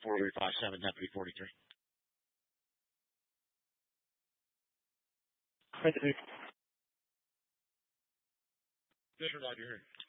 4357, Deputy 43. Hi, Deputy. Disregard, you're here.